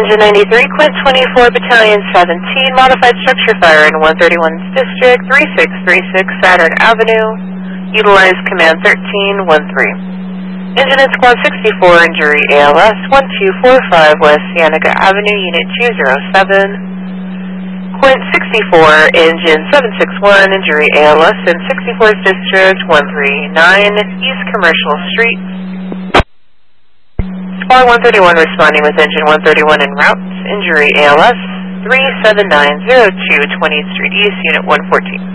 Engine 93, Quint 24, Battalion 17, Modified Structure Fire in 131's District, 3636 Saturn Avenue. Utilize Command 1313. Engine at Squad 64, injury ALS 1245 West Cienega Avenue, Unit 207. Quint 64, Engine 761, injury ALS in 64th District, 139 East Commercial Street. Squad 131 responding with Engine 131 en route. Injury ALS 37902 20th Street East, Unit 114.